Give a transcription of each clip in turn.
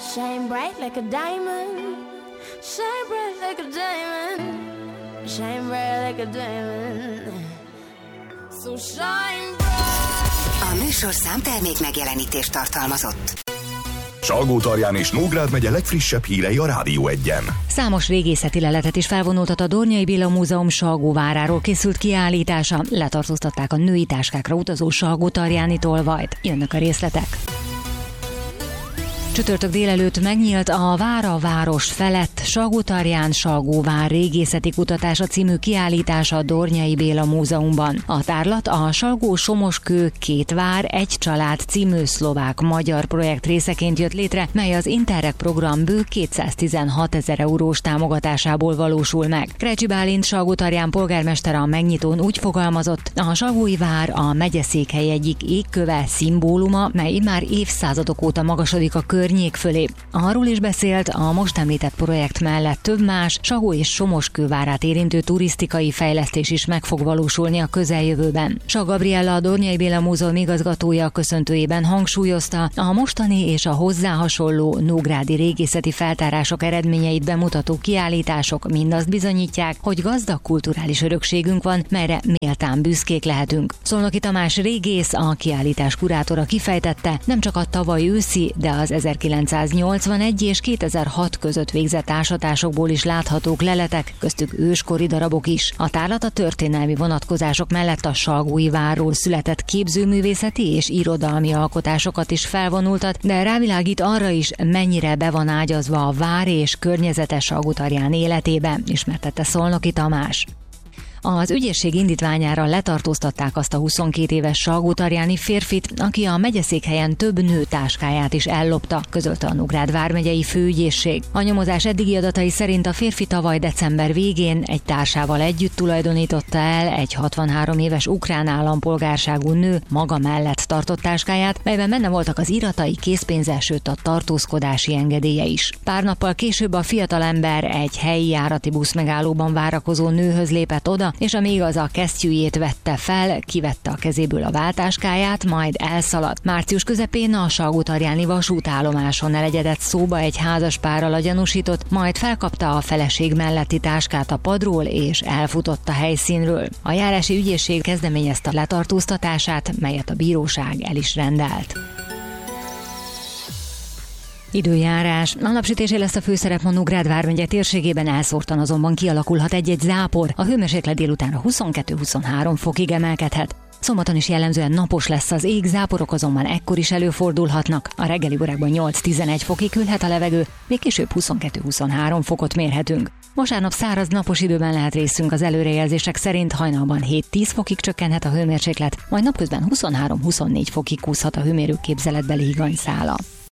Shine bright like a diamond. Shine bright like a diamond. Shine bright like a diamond. So shine bright. A műsorszám termék megjelenítést tartalmazott. Salgótarján és Nógrád megye legfrissebb hírei a Rádió Egyen. Számos régészeti leletet is felvonultat a Dornyai Béla Múzeum Salgóváráról készült kiállítása. Letartóztatták a női táskákra utazó salgótarjáni tolvajt. Jönnek a részletek. Csütörtök délelőtt megnyílt a Vára város felett Salgótarján Salgóvár régészeti kutatása című kiállítása a Dornyai Béla Múzeumban. A tárlat a Salgó-Somoskő Két Vár Egy Család című szlovák-magyar projekt részeként jött létre, mely az Interreg program bő 216 000 eurós támogatásából valósul meg. Krecsi Bálint Salgótarján polgármestere a megnyitón úgy fogalmazott, a Salgói vár a megyeszékhely egyik égköve, szimbóluma, mely immár évszázadok óta magasodik a környék fölé. Arról is beszélt, a most említett projekt mellett több más Salgó és Somoskő várát érintő turisztikai fejlesztés is meg fog valósulni a közeljövőben. Sak Gabriella, a Dornyai Béla Múzeum igazgatója a köszöntőjében hangsúlyozta, a mostani és a hozzá hasonló nógrádi régészeti feltárások eredményeit bemutató kiállítások mindazt bizonyítják, hogy gazdag kulturális örökségünk van, melyre méltán büszkék lehetünk. Szolnoki Tamás régész, a kiállítás kurátora kifejtette, nem csak a tavaly őszi, de az 1981 és 2006 között végzett ásatásokból is láthatók leletek, köztük őskori darabok is. A tárlat a történelmi vonatkozások mellett a Salgói várról született képzőművészeti és irodalmi alkotásokat is felvonultat, de rávilágít arra is, mennyire be van ágyazva a vár és környezete Salgótarján életébe, ismertette Szolnoki Tamás. Az ügyészség indítványára letartóztatták azt a 22 éves salgótarjáni férfit, aki a megyeszékhelyen több nő táskáját is ellopta, közölte a Nógrád vármegyei főügyészség. A nyomozás eddigi adatai szerint a férfi tavaly december végén egy társával együtt tulajdonította el egy 63 éves ukrán állampolgárságú nő maga mellett tartott táskáját, melyben benne voltak az iratai, készpénze, sőt a tartózkodási engedélye is. Pár nappal később a fiatalember egy helyi járati buszmegállóban várakozó nőhöz lépett oda, és amíg az a kesztyűjét vette fel, kivette a kezéből a váltáskáját, majd elszaladt. Március közepén a salgótarjáni vasútállomáson elegyedett szóba egy házaspárral a gyanúsított, majd felkapta a feleség melletti táskát a padról, és elfutott a helyszínről. A járási ügyészség kezdeményezte a letartóztatását, melyet a bíróság el is rendelt. Időjárás. A napsütésé lesz a főszerep a Nógrád vármegye térségében, elszórtan azonban kialakulhat egy-egy zápor. A hőmérséklet délutánra 22-23 fokig emelkedhet. Szombaton is jellemzően napos lesz az ég, záporok azonban ekkor is előfordulhatnak. A reggeli órákban 8-11 fokig hűlhet a levegő, még később 22-23 fokot mérhetünk. Vasárnap száraz napos időben lehet részünk, az előrejelzések szerint hajnalban 7-10 fokig csökkenhet a hőmérséklet, majd napközben 23-24 fokig kúszhat a hőmérőképzeletbeli higanyszála.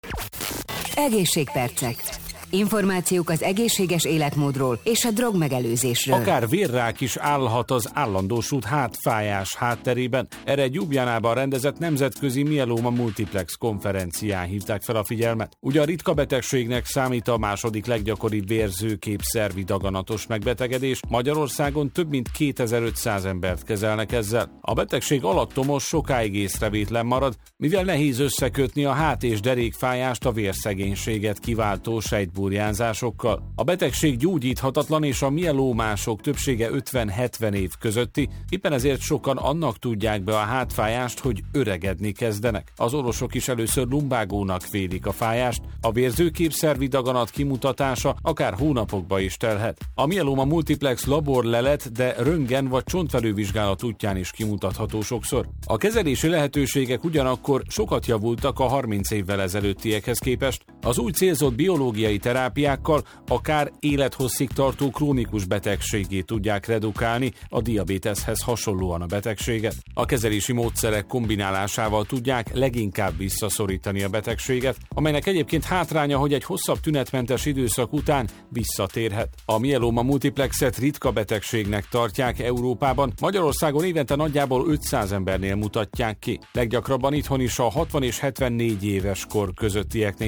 Egészségpercek. Információk az egészséges életmódról és a drogmegelőzésről. Akár vérrák is állhat az állandósult hátfájás hátterében. Erre egy Ljubljanában rendezett nemzetközi mieloma multiplex konferencián hívták fel a figyelmet. Ugye a ritka betegségnek számít a második leggyakoribb vérzőképszervi daganatos megbetegedés. Magyarországon több mint 2500 embert kezelnek ezzel. A betegség alattomos, sokáig észrevétlen marad, mivel nehéz összekötni a hát- és derékfájást a vérszegénységet kiváltó sejtburjánzásokkal. A betegség gyógyíthatatlan, és a mielómások többsége 50-70 év közötti, éppen ezért sokan annak tudják be a hátfájást, hogy öregedni kezdenek. Az orvosok is először lumbágónak vélik a fájást, a vérzőképszervi daganat kimutatása akár hónapokba is telhet. A mieloma multiplex laborlelet, de röntgen vagy csontfelülvizsgálat útján is kimutatható sokszor. A kezelési lehetőségek ugyanakkor sokat javultak a 30 évvel ezelőttiekhez képest. Az új célzott biológiai terápiákkal akár élethosszig tartó krónikus betegségét tudják redukálni, a diabéteszhez hasonlóan a betegséget. A kezelési módszerek kombinálásával tudják leginkább visszaszorítani a betegséget, amelynek egyébként hátránya, hogy egy hosszabb tünetmentes időszak után visszatérhet. A mieloma multiplexet ritka betegségnek tartják Európában, Magyarországon évente nagyjából 500 embernél mutatják ki. Leggyakrabban itthon is a 60 és 74 éves kor közöttieknél jelenik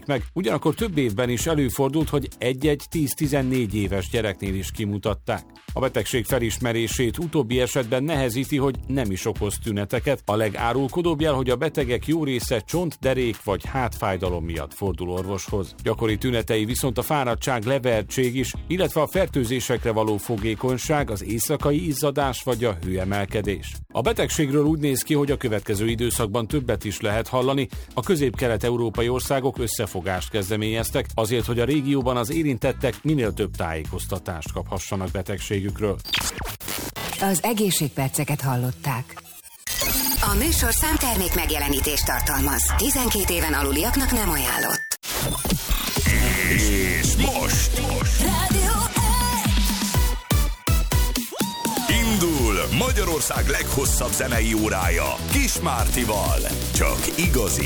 jelenik meg, ugyanakkor több évben is előfordult, hogy egy-egy 10-14 éves gyereknél is kimutatták. A betegség felismerését utóbbi esetben nehezíti, hogy nem is okoz tüneteket. A legárulkodóbb jel, hogy a betegek jó része csont, derék vagy hátfájdalom miatt fordul orvoshoz. Gyakori tünetei viszont a fáradtság, levertség is, illetve a fertőzésekre való fogékonyság, az éjszakai izzadás vagy a hőemelkedés. A betegségről úgy néz ki, hogy a következő időszakban többet is lehet hallani. A közép-kelet-európai országok összefogást kezdeményeztek azért, hogy a régióban az érintettek minél több tájékoztatást kaphassanak betegségükről. Az egészségperceket hallották. A műsorszám termék megjelenítést tartalmaz. 12 éven aluliaknak nem ajánlott. És most indul Magyarország leghosszabb zenei órája Kis Mártival. Csak igazi